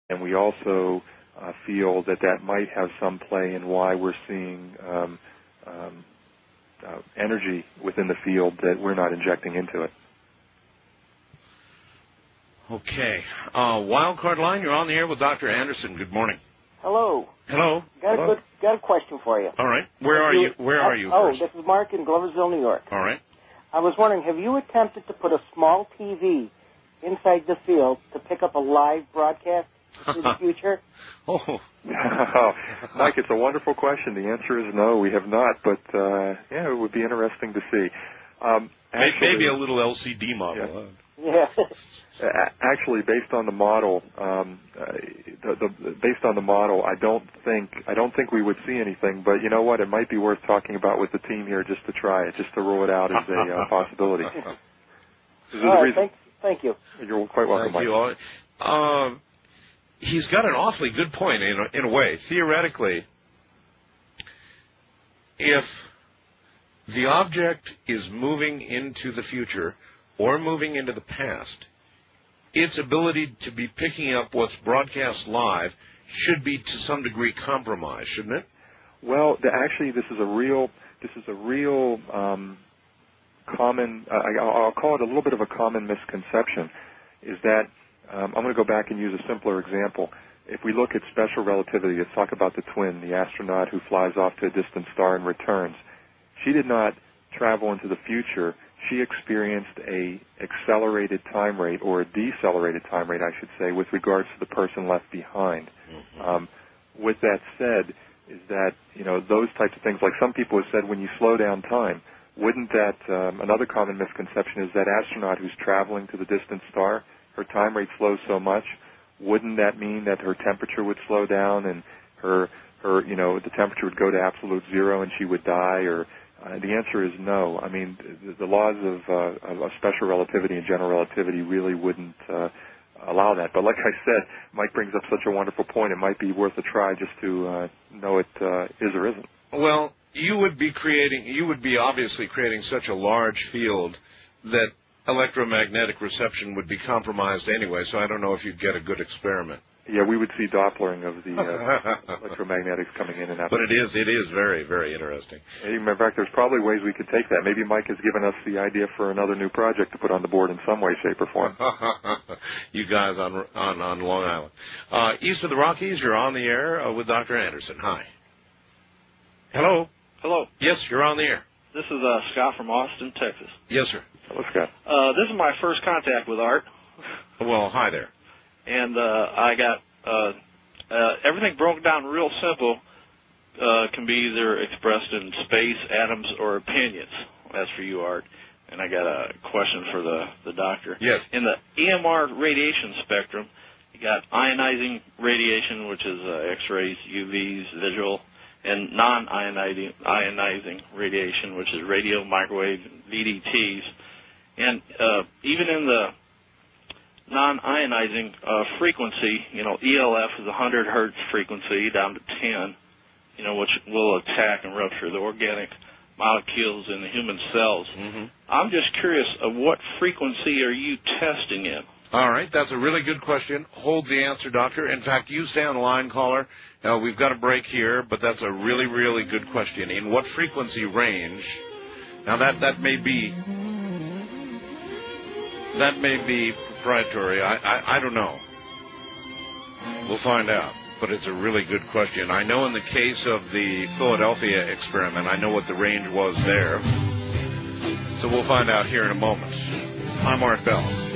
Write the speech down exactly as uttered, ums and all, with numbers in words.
and we also uh, feel that that might have some play in why we're seeing um, um, uh, energy within the field that we're not injecting into it. Okay. Uh, Wildcard line, you're on the air with Doctor Anderson. Good morning. Hello. Hello. Got Hello. a good, got a question for you. All right. Where are you? Where are you? Oh, first? this is Mark in Gloversville, New York. All right. I was wondering, have you attempted to put a small T V inside the field to pick up a live broadcast in the future? Oh. Mike, it's a wonderful question. The answer is no, we have not, but uh, yeah, it would be interesting to see. Um, actually, Maybe a little L C D model. Yeah. Huh? Yeah. Actually, based on the model, um, uh, the, the, based on the model, I don't think I don't think we would see anything. But you know what? It might be worth talking about with the team here just to try it, just to rule it out as a uh, possibility. All right, thank, thank you. You're quite welcome, Thank Mike. you. Uh, he's got an awfully good point in a, in a way. Theoretically, if the object is moving into the future or moving into the past, its ability to be picking up what's broadcast live should be to some degree compromised, shouldn't it? Well, the, actually, this is a real this is a real um, common. Uh, I, I'll call it a little bit of a common misconception. Is that um, I'm going to go back and use a simpler example. If we look at special relativity, let's talk about the twin, the astronaut who flies off to a distant star and returns. She did not travel into the future. She experienced a accelerated time rate, or a decelerated time rate, I should say, with regards to the person left behind. Mm-hmm. Um, with that said, is that, you know, those types of things, like some people have said, when you slow down time, wouldn't that, um, another common misconception is that astronaut who's traveling to the distant star, her time rate slows so much, wouldn't that mean that her temperature would slow down and her, her, you know, the temperature would go to absolute zero and she would die? Or Uh, the answer is no. I mean, the, the laws of, uh, of special relativity and general relativity really wouldn't uh, allow that. But like I said, Mike brings up such a wonderful point. It might be worth a try just to uh, know it uh, is or isn't. Well, you would be creating, you would be obviously creating such a large field that electromagnetic reception would be compromised anyway, so I don't know if you'd get a good experiment. Yeah, we would see Dopplering of the uh, electromagnetics coming in and out. But it is, it is very, very interesting. In fact, there's probably ways we could take that. Maybe Mike has given us the idea for another new project to put on the board in some way, shape, or form. You guys on on, on Long Island. Uh, east of the Rockies, you're on the air uh, with Doctor Anderson. Hi. Hello. Hello. Yes, you're on the air. This is uh, Scott from Austin, Texas. Yes, sir. Hello, Scott. Uh, this is my first contact with Art. Well, hi there. And uh, I got uh, uh, everything broken down real simple, uh, can be either expressed in space, atoms, or opinions. That's for you, Art. And I got a question for the, the doctor. Yes. In the E M R radiation spectrum, you got ionizing radiation, which is uh, X-rays, U Vs, visual, and non-ionizing ionizing radiation, which is radio, microwave, V D Ts. And uh, even in the non-ionizing uh, frequency, you know, E L F is one hundred hertz frequency down to ten, you know, which will attack and rupture the organic molecules in the human cells. Mm-hmm. I'm just curious, of what frequency are you testing in? All right, that's a really good question. Hold the answer, doctor. In fact, you stay on the line, caller. Uh, we've got a break here, but that's a really, really good question. In what frequency range? Now, that, that may be that may be proprietary. I, I, I don't know. We'll find out. But it's a really good question. I know in the case of the Philadelphia experiment, I know what the range was there. So we'll find out here in a moment. I'm Art Bell.